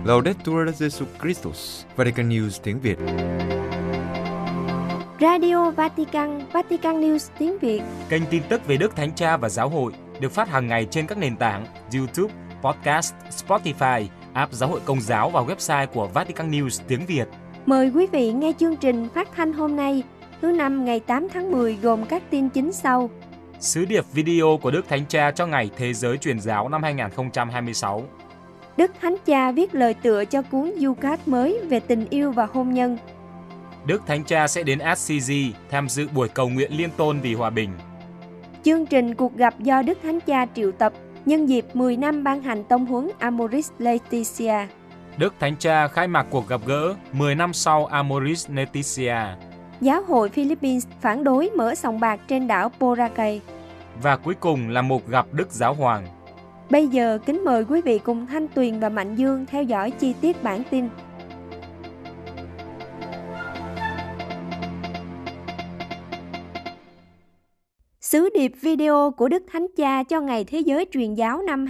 Laudetur Jesus Christus, Vatican News tiếng Việt. Radio Vatican, Vatican News tiếng Việt. Kênh tin tức về Đức Thánh Cha và Giáo hội được phát hàng ngày trên các nền tảng YouTube, Podcast, Spotify, app Giáo hội Công giáo và website của Vatican News tiếng Việt. Mời quý vị nghe chương trình phát thanh hôm nay, thứ Năm ngày 8 tháng 10 gồm các tin chính sau. Sứ điệp video của Đức Thánh Cha cho Ngày Thế giới Truyền giáo năm 2026. Đức Thánh Cha viết lời tựa cho cuốn Eucharist mới về tình yêu và hôn nhân. Đức Thánh Cha sẽ đến Assisi tham dự buổi cầu nguyện liên tôn vì hòa bình. Chương trình cuộc gặp do Đức Thánh Cha triệu tập nhân dịp 10 năm ban hành tông huấn Amoris Laetitia. Đức Thánh Cha khai mạc cuộc gặp gỡ 10 năm sau Amoris Laetitia. Giáo hội Philippines phản đối mở sòng bạc trên đảo Boracay. Và cuối cùng là một gặp Đức Giáo Hoàng. Bây giờ kính mời quý vị cùng Thanh Tuyền và Mạnh Dương theo dõi chi tiết bản tin. Sứ điệp video của Đức Thánh Cha cho Ngày Thế giới Truyền giáo năm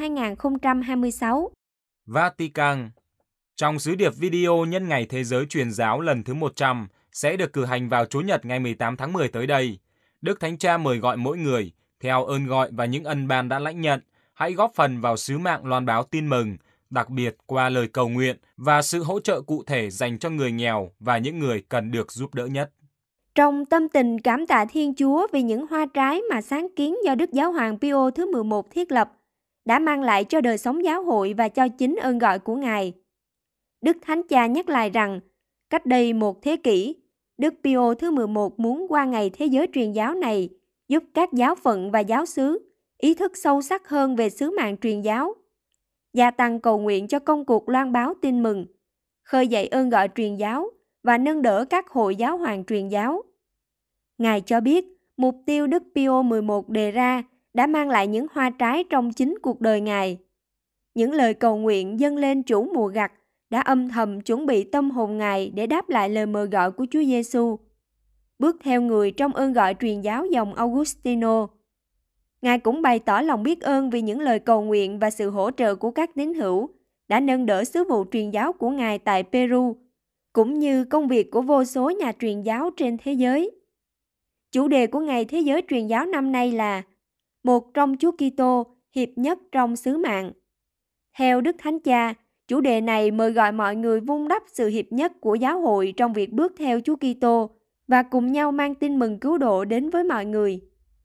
2026. Vatican. Trong sứ điệp video nhân Ngày Thế giới Truyền giáo lần thứ 100 sẽ được cử hành vào Chủ nhật ngày 18 tháng 10 tới đây. Đức Thánh Cha mời gọi mỗi người, theo ơn gọi và những ân ban đã lãnh nhận, hãy góp phần vào sứ mạng loan báo tin mừng, đặc biệt qua lời cầu nguyện và sự hỗ trợ cụ thể dành cho người nghèo và những người cần được giúp đỡ nhất. Trong tâm tình cảm tạ Thiên Chúa vì những hoa trái mà sáng kiến do Đức Giáo hoàng Pio thứ 11 thiết lập đã mang lại cho đời sống giáo hội và cho chính ơn gọi của Ngài. Đức Thánh Cha nhắc lại rằng, cách đây một thế kỷ, Đức Pio thứ 11 muốn qua Ngày Thế giới Truyền giáo này giúp các giáo phận và giáo xứ ý thức sâu sắc hơn về sứ mạng truyền giáo, gia tăng cầu nguyện cho công cuộc loan báo tin mừng, khơi dậy ơn gọi truyền giáo và nâng đỡ các hội giáo hoàng truyền giáo. Ngài cho biết, mục tiêu Đức Pio 11 đề ra đã mang lại những hoa trái trong chính cuộc đời Ngài. Những lời cầu nguyện dâng lên chủ mùa gặt đã âm thầm chuẩn bị tâm hồn Ngài để đáp lại lời mời gọi của Chúa Giêsu. Bước theo người trong ơn gọi truyền giáo dòng Augustino, Ngài cũng bày tỏ lòng biết ơn vì những lời cầu nguyện và sự hỗ trợ của các tín hữu đã nâng đỡ sứ vụ truyền giáo của Ngài tại Peru, cũng như công việc của vô số nhà truyền giáo trên thế giới. Chủ đề của Ngày Thế giới Truyền giáo năm nay là Một trong Chúa Kitô, hiệp nhất trong sứ mạng. Theo Đức Thánh Cha, chủ đề này mời gọi mọi người vun đắp sự hiệp nhất của giáo hội trong việc bước theo Chúa Kitô và cùng nhau mang tin mừng cứu độ đến với mọi người.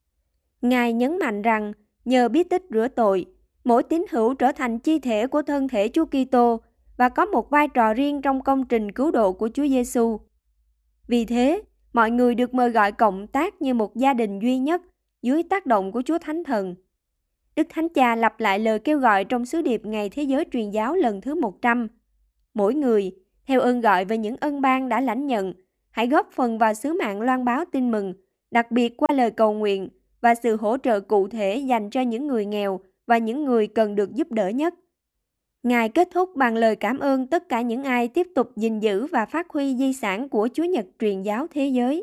Ngài nhấn mạnh rằng, nhờ bí tích rửa tội, mỗi tín hữu trở thành chi thể của thân thể Chúa Kitô và có một vai trò riêng trong công trình cứu độ của Chúa Giêsu. Vì thế, mọi người được mời gọi cộng tác như một gia đình duy nhất dưới tác động của Chúa Thánh Thần. Đức Thánh Cha lặp lại lời kêu gọi trong sứ điệp Ngày Thế giới Truyền giáo lần thứ 100. Mỗi người, theo ơn gọi và những ân ban đã lãnh nhận, hãy góp phần vào sứ mạng loan báo tin mừng, đặc biệt qua lời cầu nguyện và sự hỗ trợ cụ thể dành cho những người nghèo và những người cần được giúp đỡ nhất. Ngài kết thúc bằng lời cảm ơn tất cả những ai tiếp tục gìn giữ và phát huy di sản của Chúa Nhật truyền giáo thế giới.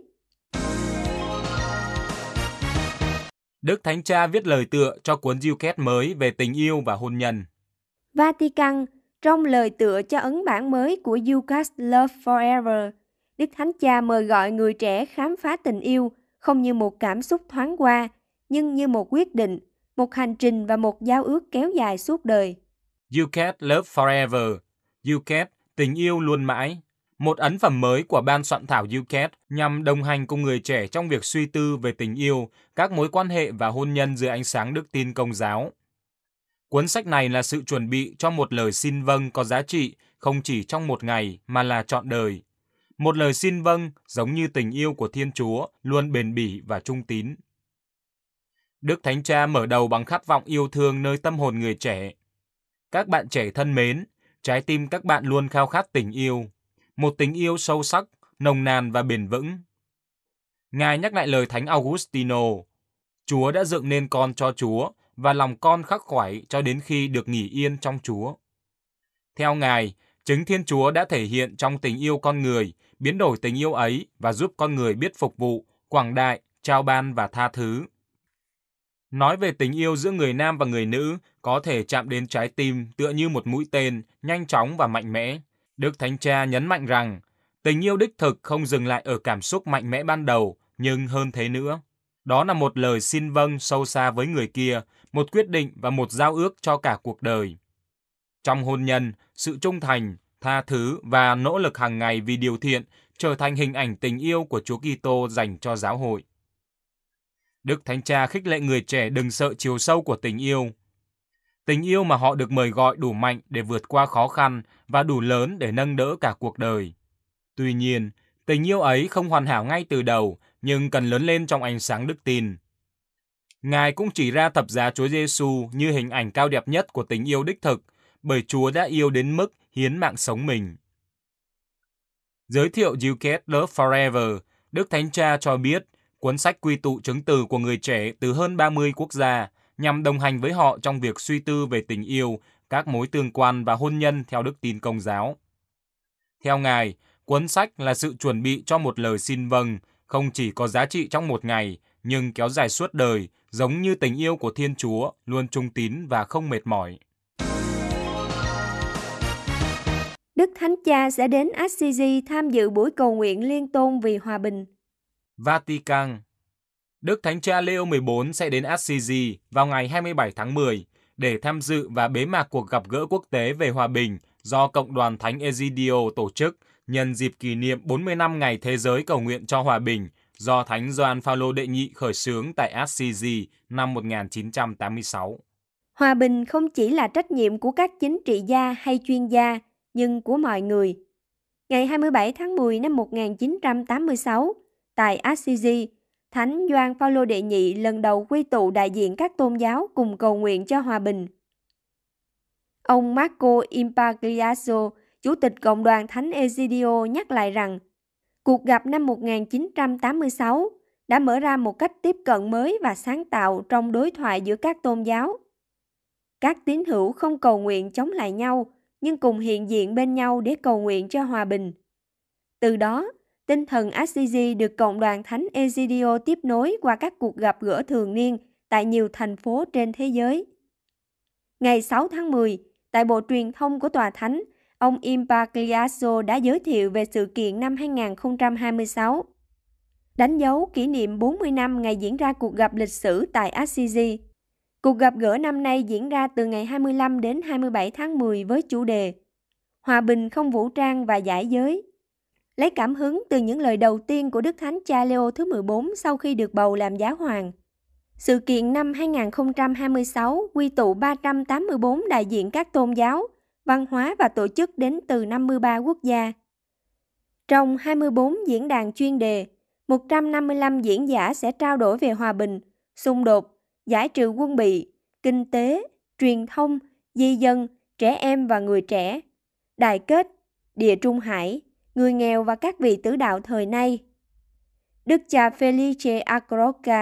Đức Thánh Cha viết lời tựa cho cuốn Eucharist mới về tình yêu và hôn nhân. Vatican, trong lời tựa cho ấn bản mới của Eucharist Love Forever, Đức Thánh Cha mời gọi người trẻ khám phá tình yêu không như một cảm xúc thoáng qua, nhưng như một quyết định, một hành trình và một giao ước kéo dài suốt đời. Eucharist Love Forever, Eucharist tình yêu luôn mãi, một ấn phẩm mới của ban soạn thảo Eucharist nhằm đồng hành cùng người trẻ trong việc suy tư về tình yêu, các mối quan hệ và hôn nhân dưới ánh sáng đức tin Công giáo. Cuốn sách này là sự chuẩn bị cho một lời xin vâng có giá trị không chỉ trong một ngày mà là trọn đời. Một lời xin vâng giống như tình yêu của Thiên Chúa luôn bền bỉ và trung tín. Đức Thánh Cha mở đầu bằng khát vọng yêu thương nơi tâm hồn người trẻ. Các bạn trẻ thân mến, trái tim các bạn luôn khao khát tình yêu, một tình yêu sâu sắc, nồng nàn và bền vững. Ngài nhắc lại lời Thánh Augustino, Chúa đã dựng nên con cho Chúa và lòng con khắc khoải cho đến khi được nghỉ yên trong Chúa. Theo Ngài, chính Thiên Chúa đã thể hiện trong tình yêu con người, biến đổi tình yêu ấy và giúp con người biết phục vụ, quảng đại, trao ban và tha thứ. Nói về tình yêu giữa người nam và người nữ có thể chạm đến trái tim tựa như một mũi tên, nhanh chóng và mạnh mẽ. Đức Thánh Cha nhấn mạnh rằng tình yêu đích thực không dừng lại ở cảm xúc mạnh mẽ ban đầu, nhưng hơn thế nữa. Đó là một lời xin vâng sâu xa với người kia, một quyết định và một giao ước cho cả cuộc đời. Trong hôn nhân, sự trung thành, tha thứ và nỗ lực hàng ngày vì điều thiện trở thành hình ảnh tình yêu của Chúa Kitô dành cho giáo hội. Đức Thánh Cha khích lệ người trẻ đừng sợ chiều sâu của tình yêu. Tình yêu mà họ được mời gọi đủ mạnh để vượt qua khó khăn và đủ lớn để nâng đỡ cả cuộc đời. Tuy nhiên, tình yêu ấy không hoàn hảo ngay từ đầu, nhưng cần lớn lên trong ánh sáng đức tin. Ngài cũng chỉ ra thập giá Chúa Giêsu như hình ảnh cao đẹp nhất của tình yêu đích thực, bởi Chúa đã yêu đến mức hiến mạng sống mình. Giới thiệu You Get Love Forever, Đức Thánh Cha cho biết cuốn sách quy tụ chứng từ của người trẻ từ hơn 30 quốc gia nhằm đồng hành với họ trong việc suy tư về tình yêu, các mối tương quan và hôn nhân theo đức tin Công giáo. Theo Ngài, cuốn sách là sự chuẩn bị cho một lời xin vâng, không chỉ có giá trị trong một ngày, nhưng kéo dài suốt đời, giống như tình yêu của Thiên Chúa, luôn trung tín và không mệt mỏi. Đức Thánh Cha sẽ đến Assisi tham dự buổi cầu nguyện liên tôn vì hòa bình. Vatican. Đức Thánh Cha Leo 14 sẽ đến Assisi vào ngày 27 tháng 10 để tham dự và bế mạc cuộc gặp gỡ quốc tế về hòa bình do Cộng đoàn Thánh Egidio tổ chức nhân dịp kỷ niệm 40 năm Ngày Thế giới cầu nguyện cho hòa bình do Thánh Gioan Phaolô đệ nhị khởi xướng tại Assisi năm 1986. Hòa bình không chỉ là trách nhiệm của các chính trị gia hay chuyên gia, nhưng của mọi người. Ngày 27 tháng 10 năm 1986, tại Assisi, Thánh Gioan Phaolô đệ nhị lần đầu quy tụ đại diện các tôn giáo cùng cầu nguyện cho hòa bình. Ông Marco Impagliazzo, Chủ tịch Cộng đoàn Thánh Egidio nhắc lại rằng, cuộc gặp năm 1986 đã mở ra một cách tiếp cận mới và sáng tạo trong đối thoại giữa các tôn giáo. Các tín hữu không cầu nguyện chống lại nhau, nhưng cùng hiện diện bên nhau để cầu nguyện cho hòa bình. Từ đó, tinh thần Assisi được Cộng đoàn Thánh Egidio tiếp nối qua các cuộc gặp gỡ thường niên tại nhiều thành phố trên thế giới. Ngày 6 tháng 10, tại Bộ Truyền thông của Tòa Thánh, ông Impagliazzo đã giới thiệu về sự kiện năm 2026, đánh dấu kỷ niệm 40 năm ngày diễn ra cuộc gặp lịch sử tại Assisi. Cuộc gặp gỡ năm nay diễn ra từ ngày 25 đến 27 tháng 10 với chủ đề Hòa bình không vũ trang và giải giới. Lấy cảm hứng từ những lời đầu tiên của Đức Thánh Cha Leo thứ 14 sau khi được bầu làm giáo hoàng. Sự kiện năm 2026 quy tụ 384 đại diện các tôn giáo, văn hóa và tổ chức đến từ 53 quốc gia. Trong 24 diễn đàn chuyên đề, 155 diễn giả sẽ trao đổi về hòa bình, xung đột, giải trừ quân bị, kinh tế, truyền thông, di dân, trẻ em và người trẻ, đại kết, địa trung hải, người nghèo và các vị tử đạo thời nay. Đức cha Felice Acroca,